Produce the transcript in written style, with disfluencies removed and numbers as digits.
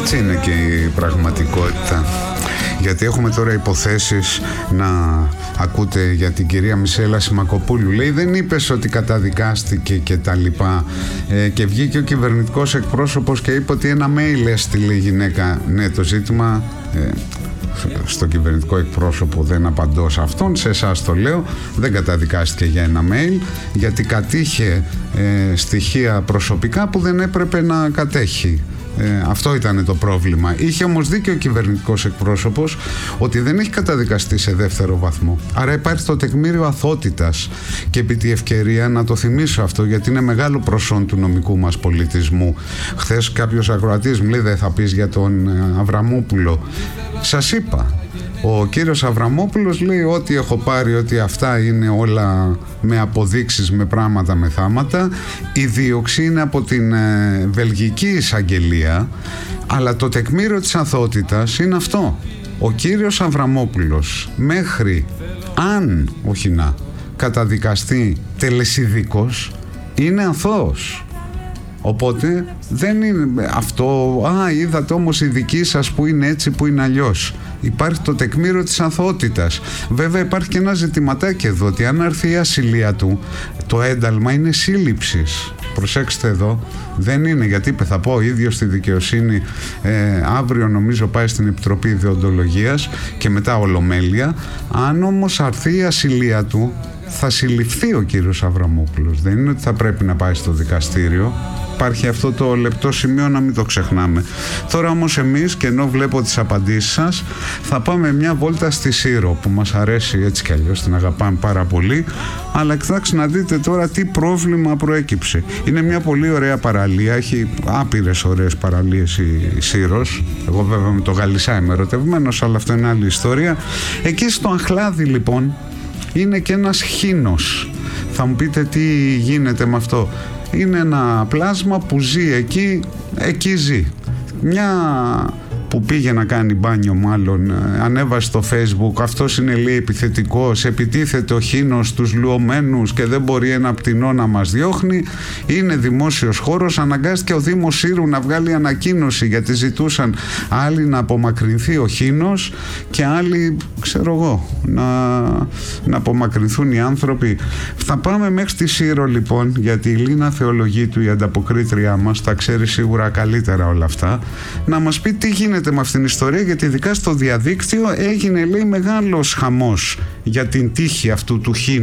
Έτσι είναι και η πραγματικότητα. Γιατί έχουμε τώρα υποθέσεις να ακούτε για την κυρία Μισέλα Σιμακοπούλου. Λέει δεν είπες ότι καταδικάστηκε και τα λοιπά. Και βγήκε ο κυβερνητικός εκπρόσωπος και είπε ότι ένα mail έστειλε η γυναίκα. Ναι, το ζήτημα στον κυβερνητικό εκπρόσωπο δεν απαντώ σε αυτόν, σε εσάς το λέω, δεν καταδικάστηκε για ένα mail γιατί κατήχε στοιχεία προσωπικά που δεν έπρεπε να κατέχει. Αυτό ήταν το πρόβλημα. Είχε όμως δίκιο ο κυβερνητικός εκπρόσωπος ότι δεν έχει καταδικαστεί σε δεύτερο βαθμό. Άρα υπάρχει το τεκμήριο αθωότητας. Και επί τη ευκαιρία να το θυμίσω αυτό, γιατί είναι μεγάλο προσόν του νομικού μας πολιτισμού. Χθες κάποιος ακροατής μου λέει δεν θα πεις για τον Αβραμόπουλο. Σας είπα. Ο κύριος Αβραμόπουλος λέει ότι έχω πάρει, ότι αυτά είναι όλα με αποδείξεις, με πράγματα, με θάματα. Η δίωξη είναι από την Βελγική εισαγγελία, αλλά το τεκμήριο της αθωότητας είναι αυτό. Ο κύριος Αβραμόπουλος μέχρι, αν όχι να καταδικαστεί τελεσιδίκος, είναι αθώος. Οπότε δεν είναι αυτό. Είδατε όμως οι δικοί σας που είναι έτσι, που είναι αλλιώς. Υπάρχει το τεκμήριο της αθωότητας. Βέβαια υπάρχει και ένα ζητηματάκι εδώ, ότι αν έρθει η ασυλία του, το ένταλμα είναι σύλληψης. Προσέξτε εδώ, δεν είναι, γιατί είπε, θα πω ο ίδιος στη δικαιοσύνη, αύριο νομίζω πάει στην Επιτροπή Ιδεοντολογίας και μετά Ολομέλεια. Αν όμως αρθεί η ασυλία του, θα συλληφθεί ο κύριος Αβραμόπουλος. Δεν είναι ότι θα πρέπει να πάει στο δικαστήριο. Υπάρχει αυτό το λεπτό σημείο, να μην το ξεχνάμε. Τώρα όμως εμείς, και ενώ βλέπω τις απαντήσεις σας, θα πάμε μια βόλτα στη Σύρο, που μας αρέσει έτσι κι αλλιώς, την αγαπάμε πάρα πολύ. Αλλά κοιτάξτε να δείτε τώρα τι πρόβλημα προέκυψε. Είναι μια πολύ ωραία παραλία, έχει άπειρες ωραίες παραλίες η Σύρος. Εγώ βέβαια με το Γαλισσά είμαι ερωτευμένος, αλλά αυτό είναι άλλη ιστορία. Εκεί στο Αχλάδι λοιπόν είναι και ένας χήνος. Θα μου πείτε τι γίνεται με αυτό. Είναι ένα πλάσμα που ζει εκεί ζει. Μια που πήγε να κάνει μπάνιο, μάλλον ανέβασε στο Facebook, αυτός είναι λέει επιθετικός, επιτίθεται ο χήνος στους λουωμένους και δεν μπορεί ένα πτηνό να μας διώχνει. Είναι δημόσιος χώρος, αναγκάστηκε ο Δήμος Σύρου να βγάλει ανακοίνωση, γιατί ζητούσαν άλλοι να απομακρυνθεί ο χήνος και άλλοι, ξέρω εγώ, να απομακρυνθούν οι άνθρωποι. Θα πάμε μέχρι τη Σύρο λοιπόν, γιατί η Λίνα Θεολογίτου, η ανταποκρίτριά μας, τα ξέρει σίγουρα καλύτερα όλα αυτά, να μας πει τι γίνεται με αυτήν την ιστορία, γιατί ειδικά στο διαδίκτυο έγινε λέει μεγάλος χαμός για την τύχη αυτού του χήνου.